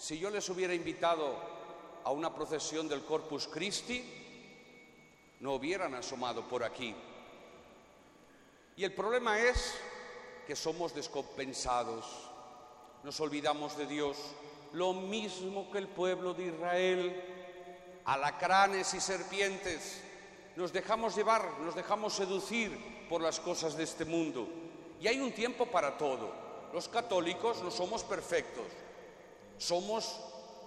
si yo les hubiera invitado a una procesión del Corpus Christi, no hubieran asomado por aquí. Y el problema es que somos descompensados, nos olvidamos de Dios, lo mismo que el pueblo de Israel, alacranes y serpientes, nos dejamos llevar, nos dejamos seducir por las cosas de este mundo. Y hay un tiempo para todo. Los católicos no somos perfectos, somos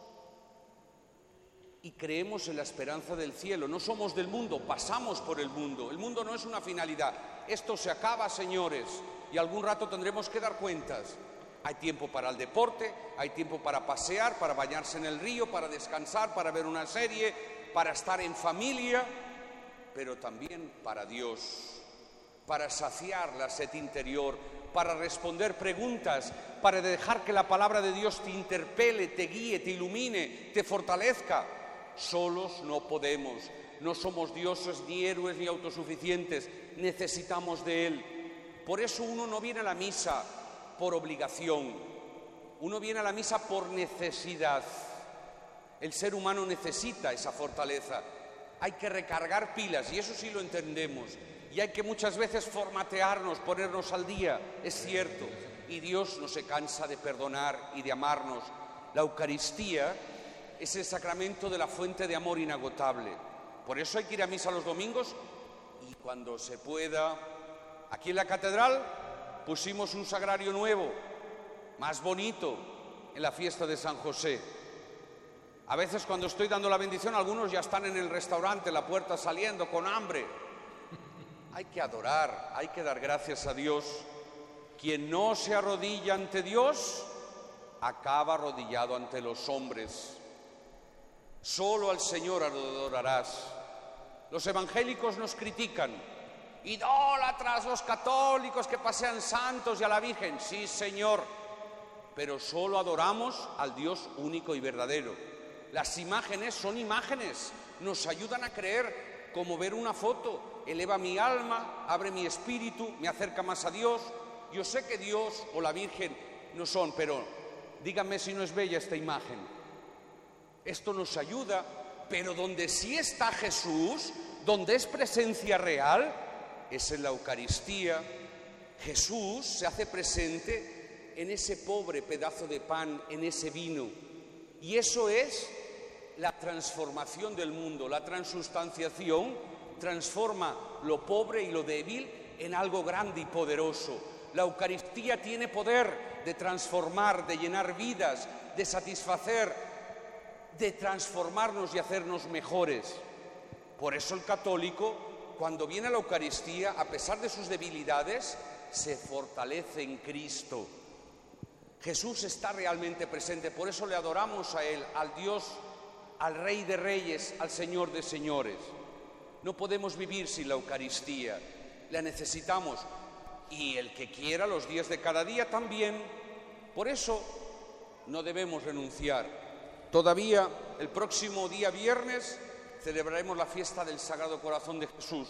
y creemos en la esperanza del cielo, no somos del mundo, pasamos por el mundo. El mundo no es una finalidad, esto se acaba, señores, y algún rato tendremos que dar cuentas. Hay tiempo para el deporte, hay tiempo para pasear, para bañarse en el río, para descansar, para ver una serie, para estar en familia, pero también para Dios, para saciar la sed interior, para responder preguntas, para dejar que la palabra de Dios te interpele, te guíe, te ilumine, te fortalezca. Solos no podemos, no somos dioses, ni héroes, ni autosuficientes, necesitamos de Él. Por eso uno no viene a la misa por obligación, uno viene a la misa por necesidad. El ser humano necesita esa fortaleza, hay que recargar pilas, y eso sí lo entendemos, y hay que muchas veces formatearnos, ponernos al día, es cierto, y Dios no se cansa de perdonar y de amarnos. La Eucaristía es el sacramento de la fuente de amor inagotable, por eso hay que ir a misa los domingos y cuando se pueda. Aquí en la catedral pusimos un sagrario nuevo, más bonito, en la fiesta de San José. A veces cuando estoy dando la bendición, algunos ya están en el restaurante, la puerta saliendo, con hambre. Hay que adorar, hay que dar gracias a Dios. Quien no se arrodilla ante Dios, acaba arrodillado ante los hombres. Solo al Señor adorarás. Los evangélicos nos critican. Idólatras los católicos que pasean santos y a la Virgen. Sí, Señor, pero solo adoramos al Dios único y verdadero. Las imágenes son imágenes, nos ayudan a creer, como ver una foto, eleva mi alma, abre mi espíritu, me acerca más a Dios. Yo sé que Dios o la Virgen no son, pero díganme si no es bella esta imagen. Esto nos ayuda, pero donde sí está Jesús, donde es presencia real, es en la Eucaristía. Jesús se hace presente en ese pobre pedazo de pan, en ese vino. Y eso es la transformación del mundo, la transustanciación transforma lo pobre y lo débil en algo grande y poderoso. La Eucaristía tiene poder de transformar, de llenar vidas, de satisfacer, de transformarnos y hacernos mejores. Por eso el católico, cuando viene a la Eucaristía, a pesar de sus debilidades, se fortalece en Cristo. Jesús está realmente presente, por eso le adoramos a Él, al Dios, al Rey de Reyes, al Señor de Señores. No podemos vivir sin la Eucaristía, la necesitamos, y el que quiera los días de cada día también. Por eso no debemos renunciar. Todavía el próximo día viernes celebraremos la fiesta del Sagrado Corazón de Jesús.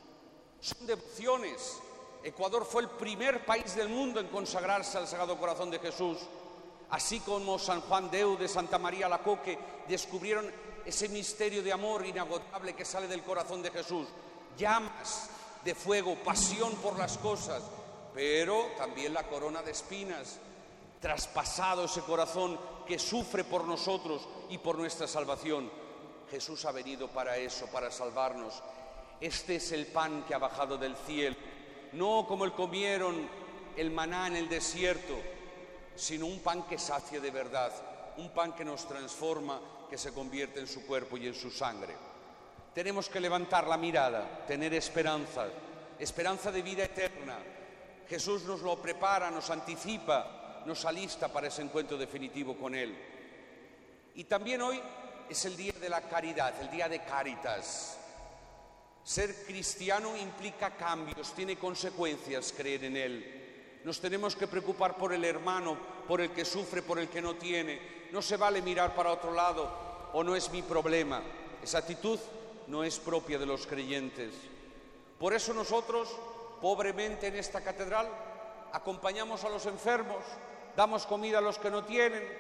Son devociones. Ecuador fue el primer país del mundo en consagrarse al Sagrado Corazón de Jesús, así como San Juan de Santa María Alacoque descubrieron ese misterio de amor inagotable que sale del corazón de Jesús, llamas de fuego, pasión por las cosas, pero también la corona de espinas, traspasado ese corazón que sufre por nosotros y por nuestra salvación. Jesús ha venido para eso, para salvarnos. Este es el pan que ha bajado del cielo. No como el comieron el maná en el desierto, sino un pan que sacia de verdad, un pan que nos transforma, que se convierte en su cuerpo y en su sangre. Tenemos que levantar la mirada, tener esperanza, esperanza de vida eterna. Jesús nos lo prepara, nos anticipa, nos alista para ese encuentro definitivo con Él. Y también hoy es el día de la caridad, el día de Cáritas. Ser cristiano implica cambios, tiene consecuencias creer en Él. Nos tenemos que preocupar por el hermano, por el que sufre, por el que no tiene. No se vale mirar para otro lado o no es mi problema. Esa actitud no es propia de los creyentes. Por eso nosotros, pobremente en esta catedral, acompañamos a los enfermos, damos comida a los que no tienen,